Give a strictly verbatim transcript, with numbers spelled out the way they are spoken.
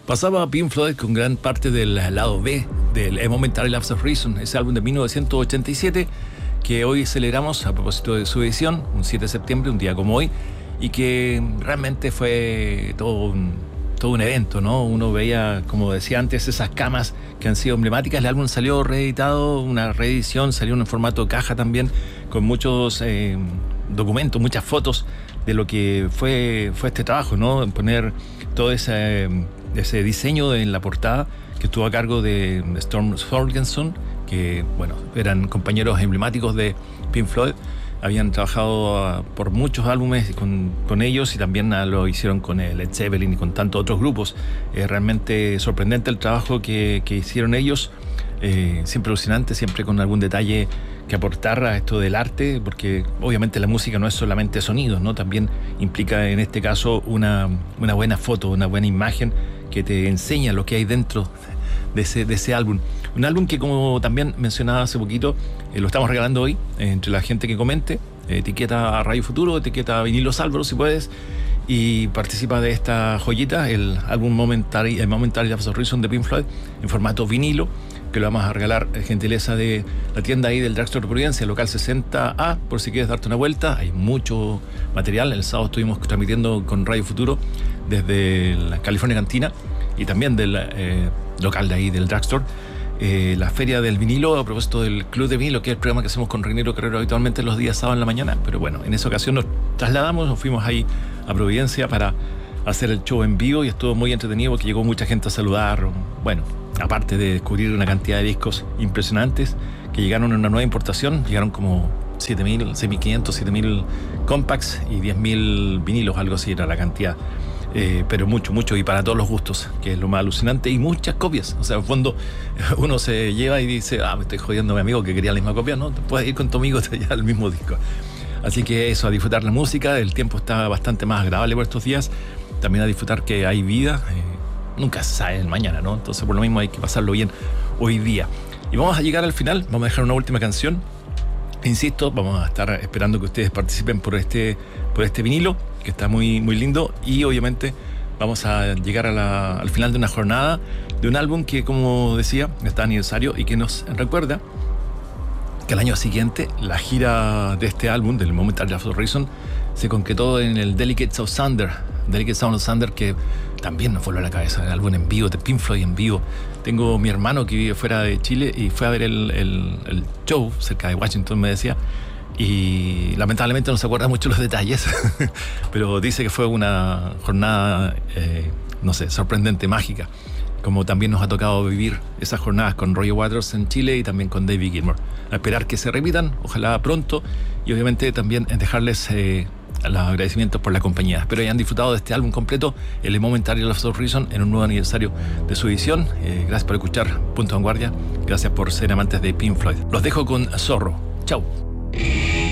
Pasaba Pink Floyd con gran parte del lado B del A Momentary Lapse of Reason, ese álbum de mil novecientos ochenta y siete que hoy celebramos a propósito de su edición, un siete de septiembre, un día como hoy, y que realmente fue todo un, todo un evento, ¿no? Uno veía, como decía antes, esas camas que han sido emblemáticas. El álbum salió reeditado, una reedición, salió en formato caja también, con muchos eh, documentos, muchas fotos de lo que fue, fue este trabajo, ¿no? Poner todo ese... ese diseño en la portada que estuvo a cargo de Storm Thorgerson, que bueno, eran compañeros emblemáticos de Pink Floyd, habían trabajado uh, por muchos álbumes con, con ellos y también uh, lo hicieron con el Led Zeppelin y con tantos otros grupos. Es realmente sorprendente el trabajo que, que hicieron ellos, eh, siempre alucinante, siempre con algún detalle que aportar a esto del arte, porque obviamente la música no es solamente sonidos, ¿no? También implica en este caso una, una buena foto, una buena imagen que te enseña lo que hay dentro de ese, de ese álbum. Un álbum que, como también mencionaba hace poquito, eh, lo estamos regalando hoy eh, entre la gente que comente. Eh, etiqueta a Radio Futuro, etiqueta a Vinilos Álvaro si puedes, y participa de esta joyita, el álbum Momentary, el Momentary Lapse of Reason de Pink Floyd, en formato vinilo, que lo vamos a regalar, eh, gentileza de la tienda ahí del Drugstore Providencia, local sesenta A, por si quieres darte una vuelta. Hay mucho material. El sábado estuvimos transmitiendo con Radio Futuro desde la California Cantina y también del eh, local de ahí del Drugstore. Eh, la feria del vinilo, a propósito del Club de Vinilo, que es el programa que hacemos con Reinero Carrero habitualmente los días sábados en la mañana, pero bueno, en esa ocasión nos trasladamos, nos fuimos ahí a Providencia para hacer el show en vivo y estuvo muy entretenido porque llegó mucha gente a saludar. Bueno, aparte de descubrir una cantidad de discos impresionantes que llegaron en una nueva importación, llegaron como siete mil, seis mil quinientos, siete mil compacts y diez mil vinilos, algo así era la cantidad. Eh, pero mucho, mucho, y para todos los gustos, que es lo más alucinante, y muchas copias. O sea, en fondo uno se lleva y dice, ah, me estoy jodiendo a mi amigo que quería la misma copia. No, te puedes ir con tu amigo y te el mismo disco. Así que eso, a disfrutar la música. El tiempo está bastante más agradable por estos días. También a disfrutar que hay vida. Eh, nunca se sabe el mañana, ¿no? Entonces por lo mismo hay que pasarlo bien hoy día. Y vamos a llegar al final, vamos a dejar una última canción. Insisto, vamos a estar esperando que ustedes participen por este, por este vinilo, que está muy, muy lindo, y obviamente vamos a llegar a la, al final de una jornada de un álbum que, como decía, está aniversario y que nos recuerda que al año siguiente la gira de este álbum, del Momentary Lapse of Reason, se concretó en el Delicate Sound of Thunder, Delicate Sound of Thunder, que también nos voló a la cabeza, el álbum en vivo, de Pink Floyd en vivo. Tengo mi hermano que vive fuera de Chile y fue a ver el, el, el show cerca de Washington, me decía, y lamentablemente no se acuerda mucho los detalles, pero dice que fue una jornada, eh, no sé, sorprendente, mágica, como también nos ha tocado vivir esas jornadas con Roger Waters en Chile y también con David Gilmour. A esperar que se repitan, ojalá pronto, y obviamente también dejarles eh, los agradecimientos por la compañía. Espero hayan disfrutado de este álbum completo, el Momentary Lapse of Reason, en un nuevo aniversario de su edición. Eh, gracias por escuchar Punto Vanguardia, gracias por ser amantes de Pink Floyd. Los dejo con Zorro. Chau.